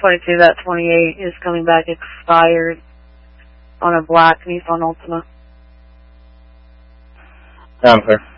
22, that 28 is coming back expired on a black Nissan Altima. I'm clear.